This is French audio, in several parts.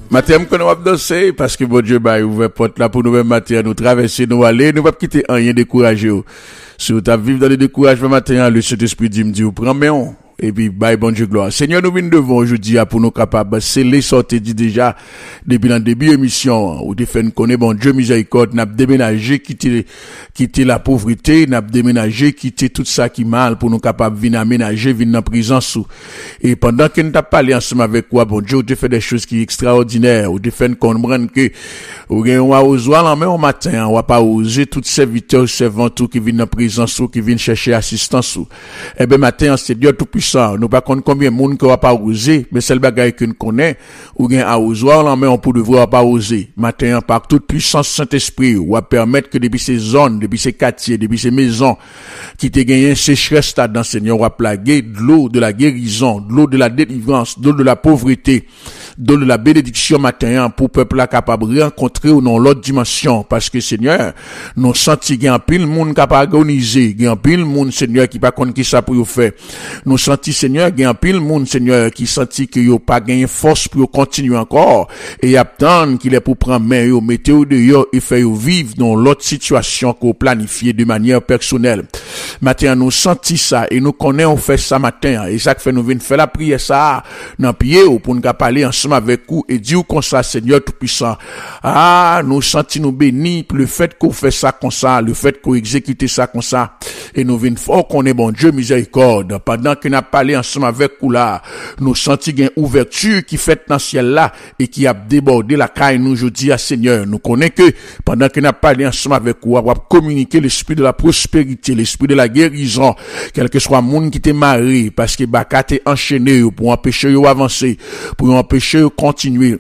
Matin, qu'on va danser parce que bon Dieu, ouvert porte là pour nous même matin, nous traverser, nous aller, nous va quitter rien découragé. Si vous t'as vivre dans le découragement matin, le Saint-Esprit dit, me dit, prends mais et puis, bye, bon Dieu, gloire. Seigneur, nous venons devant aujourd'hui, pour nous capables, sceller, sortir, dit déjà, depuis le début émission, où des faits nous connaît, bon Dieu, miséricorde, n'a déménagé, quitter la pauvreté, n'a déménagé, quitter tout ça qui mal, pour nous capables, venir aménager, venir en prison sous. Et pendant que nous t'as parlé ensemble avec quoi, bon Dieu, tu fait des choses qui sont extraordinaires, ou tu fait nous comprendre que, ou on va oser la main au matin, on va pas oser tous serviteurs, servantes, qui viennent en prison sous, qui viennent chercher assistance sous. Eh ben, matin, c'est Dieu tout puissant. Nous pas connaître combien de monde qui va pas oser, mais c'est le bagage que nous connaît, ou bien à oser, là, mais on peut devoir pas oser. Matin, par toute puissance Saint-Esprit, ou à permettre que depuis ces zones, depuis ces quartiers, depuis ces maisons, qui te gagné sécheresse dans Seigneur, on va plaguer de l'eau de la guérison, de l'eau de la délivrance, de l'eau de la pauvreté, de l'eau de la bénédiction matin, pour peuple là capable de rencontrer ou non l'autre dimension, parce que Seigneur, nous senti qu'il y a un pile monde capable d'agoniser, il y a un pile monde, Seigneur, qui pas connaît qui ça pour faire. Nous senti Seigneur, il y a un pile monde, Seigneur, qui senti que yo pas gagné force pour continuer encore, et y attend qu'il est pour prendre main, yo mettez dehors et faire vivre dans l'autre situation qu'on planifie de manière personnelle. Matin, nous senti ça, et nous connaissons, on fait ça matin, et ça fait nous venons faire la prière ça, dans pied, pour nous parler ensemble avec vous, et dire comme ça, Seigneur tout-puissant. Ah, nous senti nous bénis, pour le fait qu'on fait ça comme ça, le fait qu'on exécute ça comme ça, et nous venons fort qu'on est bon Dieu miséricorde, pendant que nous parlé ensemble avec vous là, nous senti qu'il y a une ouverture qui fait dans le ciel là, et qui a débordé la caille nous, je dis à Seigneur, nous connaissons que, pendant que nous parlé ensemble avec vous, on va communiquer l'esprit de la prospérité, l'esprit de la guérison, quel que soit le monde qui t'est marié, parce que Baka t'est enchaîné, pour empêcher de avancer, pour empêcher de continuer.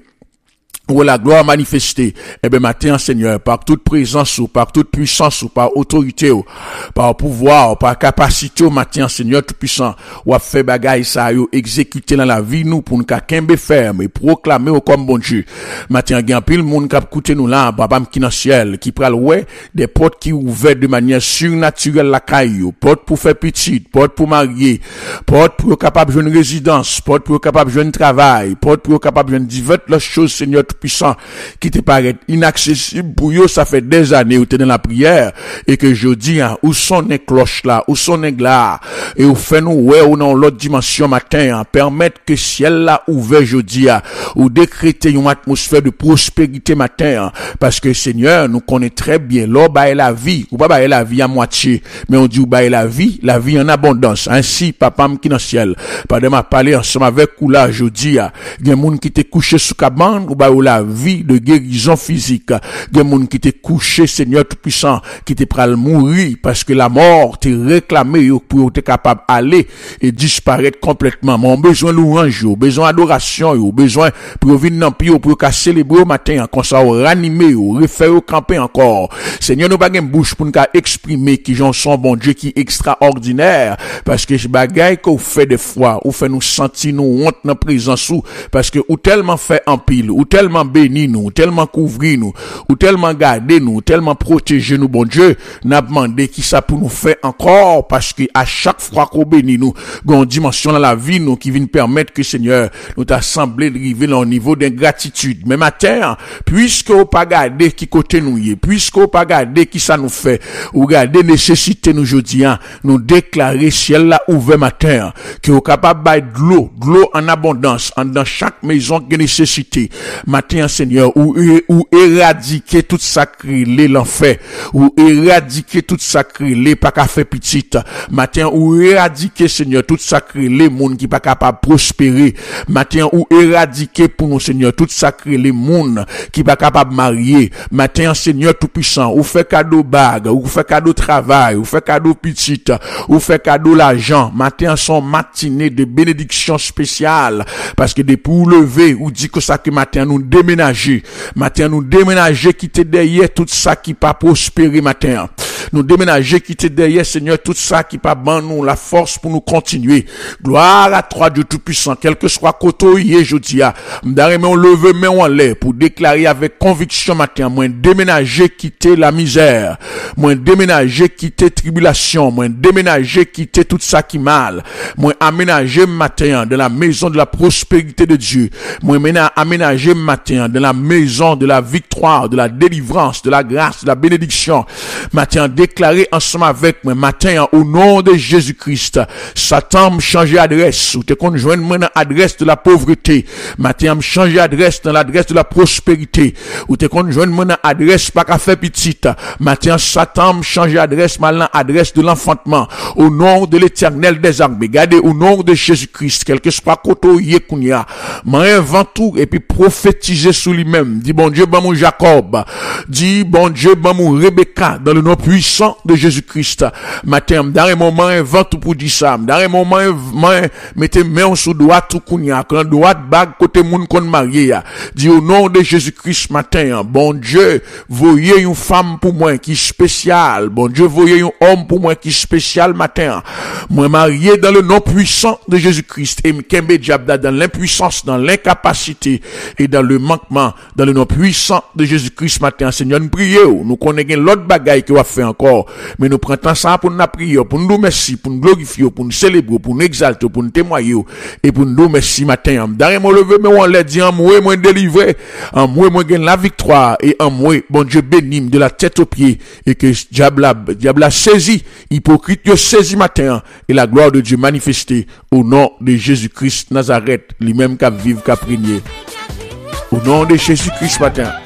Où la gloire manifestée, eh ben, matin, Seigneur, par toute présence ou par toute puissance ou par autorité ou par pouvoir, par capacité, matin, Seigneur tout-puissant, ou a fait bagaille ça, ou exécuter dans la vie, nous, pour nous qu'à ferme et proclamer au comme bon Dieu. Matin, il y a pile monde qui a écouté nous là, papa qui dans le ciel, qui pral ouais, des portes qui ouvertes de manière surnaturelle la caillou, porte pour faire petite, porte pour marier, porte pour capable de jouer une résidence, porte pour capable de jouer un travail, porte pour capable de jouer diverses choses, Seigneur puissant qui te paraît inaccessible pour yo, ça fait des années où tu es dans la prière et que je dis où sont les cloches là, où sont les là et où fait nous ouais ou dans l'autre dimension matin permettre que ciel là ouvert je dis ou décréter une atmosphère de prospérité matin parce que Seigneur nous connaît très bien l'or bailler la vie ou pas bailler la vie à moitié mais on dit ou bailler la vie en abondance ainsi papa qui dans ciel pendant m'a parler ensemble avec ou là je dis il y a monde qui te couché sous cabane ou ba la vie de guérison physique. Des gens qui t'est couché, Seigneur tout-puissant, qui t'est pral mourir parce que la mort t'est réclamé pour être capable d'aller et disparaître complètement. Mon besoin louange, besoin adoration, besoin pour venir dans pied, pour célébrer au matin, comme ça, ranimer, refaire au camper encore. Seigneur, nous pas une bouche pour nous exprimer qui j'en son bon Dieu qui est extraordinaire parce que ce bagaille qu'on fait des fois, ou fait nous sentir nous honte dans présence ou parce que ou tellement fait en pile, ou tellement béni nous, tellement couvrir nous, ou tellement garder nous, tellement protéger nous, bon Dieu, n'a demandé qui ça pour nous faire encore, parce que à chaque fois qu'on bénit nous, une dimension dans la vie nous, qui vient permettre que Seigneur, nous t'a semblé arriver à un niveau d'ingratitude. Mais matin, puisque on pas garder qui côté nous y est, puisque on pas garder qui ça nous fait, ou garder nécessité nous jeudi, nous déclarer ciel là ouvert matin, que on capable de l'eau en abondance, dans chaque maison qui nécessité. Matin, Seigneur, ou éradiquer tout sacré l'enfer, ou éradiquer tout sacré pas qu'à faire petite. Matin, ou éradiquer, Seigneur, tout sacré monde qui pas capable de prospérer. Matin, ou éradiquer pour nous, Seigneur, tout sacré monde qui pas capable de marier. Matin, Seigneur tout-puissant, ou fait cadeau bague, ou fait cadeau travail, ou fait cadeau petite, ou fait cadeau l'argent. Matin, son matinée de bénédiction spéciale, parce que depuis vous lever, ou dit que ça que matin nous déménager, quitter derrière tout ça qui pas prospérer matin. Nous déménager, quitter derrière, Seigneur, tout ça qui pas ban nous, la force pour nous continuer. Gloire à toi, Dieu Tout-Puissant, quel que soit côté, jeudi, m'dare, mais on leve, mais on l'air, pour déclarer avec conviction matin, moi, déménager, quitter la misère, moi, déménager, quitter tribulation, moi, déménager, quitter tout ça qui mal, moi, aménager matin, dans la maison de la prospérité de Dieu, moi, aménager matin, dans la maison de la victoire, de la délivrance, de la grâce, de la bénédiction, matin, déclarer ensemble avec moi, matin, au nom de Jésus-Christ, Satan me changer adresse, ou te conjoindre moi dans l'adresse de la pauvreté, matin, me changer adresse dans l'adresse de la prospérité, ou te conjoindre moi dans l'adresse pas qu'à faire petite, matin, Satan me changer adresse mal dans l'adresse de l'enfantement, au nom de l'Éternel des armées, gardez au nom de Jésus-Christ, quel que soit côté yekounia, m'invente tout et puis prophétiser sur lui-même, dit bon Dieu, bon mon Jacob, dit bon Dieu, bon mon Rebecca, dans le nom puissant de Jésus-Christ, matin, dans un moment, invente tout pour dire ça, dans un moment, mettez main sous doigt tout kounia, quand doigt bague côté moun kon marié, dit au nom de Jésus-Christ, matin, bon Dieu, voyez une femme pour moi qui est spéciale, bon Dieu, voyez un homme pour moi qui est spécial, matin, moi marié dans le nom puissant de Jésus-Christ, et m'kembe diabda dans l'impuissance, dans l'incapacité, et dans le manquement, dans le nom puissant de Jésus-Christ, matin, Seigneur, nous prions, nous connaissons l'autre bagaille qu'il va faire encore, mais nous prenons ça pour nous prier, pour nous merci, pour nous glorifier, pour nous célébrer, pour nous exalter, pour nous témoigner, et pour nous merci matin. Dans mon lever, mais on l'a dit, en moi délivré, en moi gagne la victoire, et en moi, bon Dieu béni de la tête aux pieds, et que diable a saisi, hypocrite, Dieu saisi matin, et la gloire de Dieu manifestée, au nom de Jésus-Christ Nazareth, lui-même qui vive, qui a prié. Au nom de Jésus-Christ matin.